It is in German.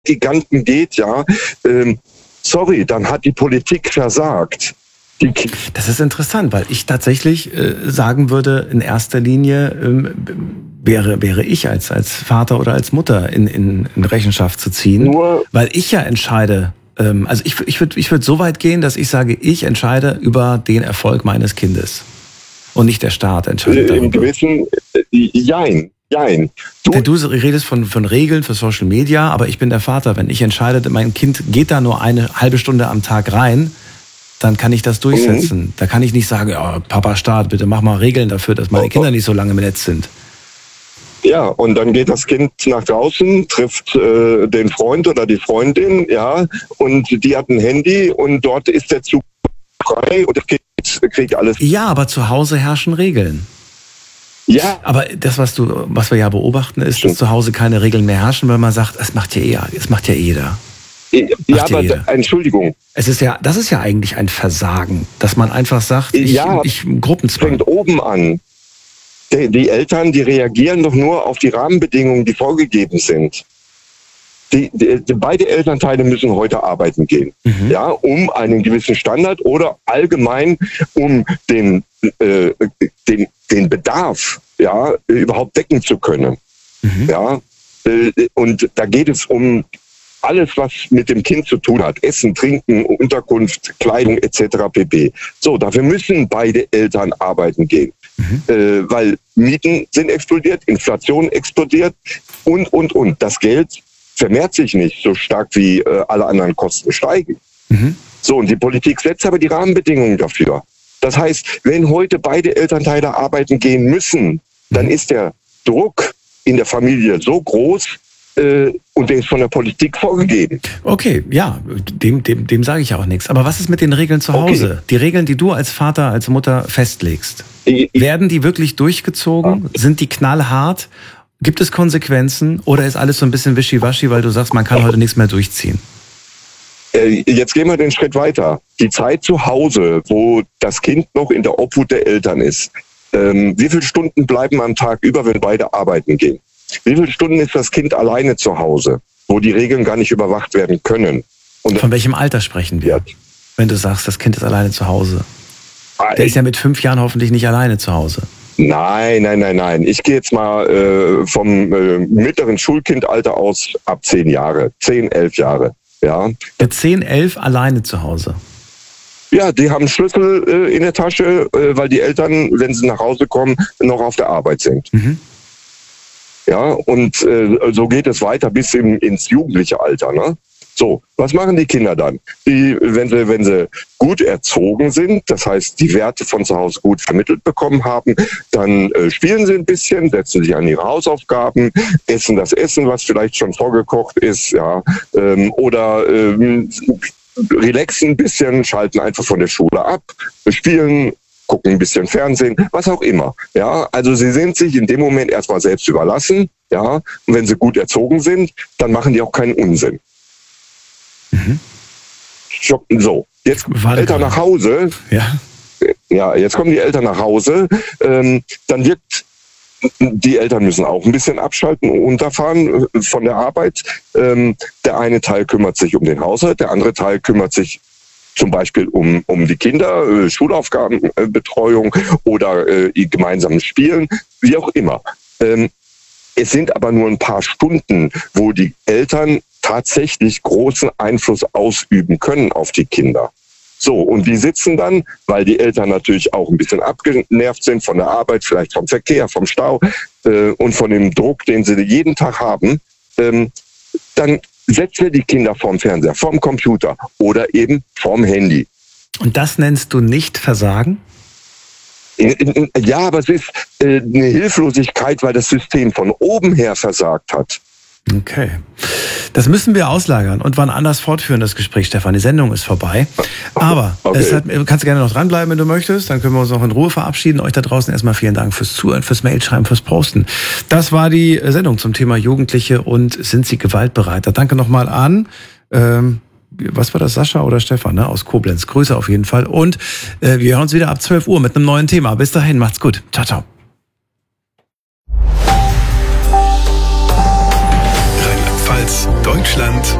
Giganten geht, ja, sorry, dann hat die Politik versagt. Das ist interessant, weil ich tatsächlich sagen würde, in erster Linie wäre ich als Vater oder als Mutter in Rechenschaft zu ziehen, weil ich ja entscheide. Also ich würd so weit gehen, dass ich sage, ich entscheide über den Erfolg meines Kindes und nicht der Staat entscheidet darüber. Im gewissen, jein. Du redest von Regeln für Social Media, aber ich bin der Vater. Wenn ich entscheide, mein Kind geht da nur eine halbe Stunde am Tag rein, dann kann ich das durchsetzen. Da kann ich nicht sagen, oh, Papa Staat, bitte mach mal Regeln dafür, dass meine Kinder nicht so lange im Netz sind. Ja, und dann geht das Kind nach draußen, trifft den Freund oder die Freundin, ja, und die hat ein Handy und dort ist der Zug frei und das Kind kriegt alles. Ja, aber zu Hause herrschen Regeln. Ja. Aber das, was wir ja beobachten, ist, dass zu Hause keine Regeln mehr herrschen, weil man sagt, es macht ja jeder. Ja, aber Entschuldigung. Das ist ja eigentlich ein Versagen, dass man einfach sagt, ich Gruppenzwang. Fängt oben an. Die Eltern, die reagieren doch nur auf die Rahmenbedingungen, die vorgegeben sind. Beide Elternteile müssen heute arbeiten gehen, ja, um einen gewissen Standard oder allgemein um den Bedarf, ja, überhaupt decken zu können. Ja, und da geht es um alles, was mit dem Kind zu tun hat. Essen, Trinken, Unterkunft, Kleidung etc. pp. So, dafür müssen beide Eltern arbeiten gehen. Weil Mieten sind explodiert, Inflation explodiert und. Das Geld vermehrt sich nicht so stark, wie alle anderen Kosten steigen. So, und die Politik setzt aber die Rahmenbedingungen dafür. Das heißt, wenn heute beide Elternteile arbeiten gehen müssen, dann ist der Druck in der Familie so groß, und der ist von der Politik vorgegeben. Okay, ja, dem sage ich auch nichts. Aber was ist mit den Regeln zu Hause? Okay. Die Regeln, die du als Vater, als Mutter festlegst, werden die wirklich durchgezogen? Sind die knallhart? Gibt es Konsequenzen? Oder ist alles so ein bisschen wischiwaschi, weil du sagst, man kann heute nichts mehr durchziehen? Jetzt gehen wir den Schritt weiter. Die Zeit zu Hause, wo das Kind noch in der Obhut der Eltern ist. Wie viele Stunden bleiben am Tag über, wenn beide arbeiten gehen? Wie viele Stunden ist das Kind alleine zu Hause, wo die Regeln gar nicht überwacht werden können? Und von welchem Alter sprechen wir, wenn du sagst, das Kind ist alleine zu Hause? Der ist ja mit 5 Jahren hoffentlich nicht alleine zu Hause. Nein. Ich gehe jetzt mal vom mittleren Schulkindalter aus ab 10 Jahre, 10, 11 Jahre. Ja. Mit 10, 11 alleine zu Hause? Ja, die haben Schlüssel in der Tasche, weil die Eltern, wenn sie nach Hause kommen, noch auf der Arbeit sind. Ja, und so geht es weiter bis ins jugendliche Alter. Ne? So, was machen die Kinder dann? Wenn sie gut erzogen sind, das heißt, die Werte von zu Hause gut vermittelt bekommen haben, dann spielen sie ein bisschen, setzen sich an ihre Hausaufgaben, essen das Essen, was vielleicht schon vorgekocht ist, ja, oder relaxen ein bisschen, schalten einfach von der Schule ab, spielen, gucken ein bisschen Fernsehen, was auch immer. Ja, also sie sind sich in dem Moment erstmal selbst überlassen, ja, und wenn sie gut erzogen sind, dann machen die auch keinen Unsinn. So, jetzt kommen die Eltern nach Hause. Ja, jetzt kommen die Eltern nach Hause, dann wirkt, die Eltern müssen auch ein bisschen abschalten und runterfahren von der Arbeit. Der eine Teil kümmert sich um den Haushalt, der andere Teil kümmert sich zum Beispiel um die Kinder, Schulaufgabenbetreuung oder gemeinsames Spielen, wie auch immer. Es sind aber nur ein paar Stunden, wo die Eltern tatsächlich großen Einfluss ausüben können auf die Kinder. So, und die sitzen dann, weil die Eltern natürlich auch ein bisschen abgenervt sind von der Arbeit, vielleicht vom Verkehr, vom Stau und von dem Druck, den sie jeden Tag haben, dann setzen wir die Kinder vorm Fernseher, vorm Computer oder eben vorm Handy. Und das nennst du nicht Versagen? Ja, aber es ist eine Hilflosigkeit, weil das System von oben her versagt hat. Okay. Das müssen wir auslagern und wann anders fortführen, das Gespräch, Stefan. Die Sendung ist vorbei. Aber kannst du gerne noch dranbleiben, wenn du möchtest. Dann können wir uns noch in Ruhe verabschieden. Euch da draußen erstmal vielen Dank fürs Zuhören, fürs Mailschreiben, fürs Posten. Das war die Sendung zum Thema Jugendliche und sind sie gewaltbereiter. Danke nochmal an, was war das, Sascha oder Stefan, ne? Aus Koblenz. Grüße auf jeden Fall. Und wir hören uns wieder ab 12 Uhr mit einem neuen Thema. Bis dahin, macht's gut. Ciao, ciao. Rheinland-Pfalz, Deutschland. Deutschland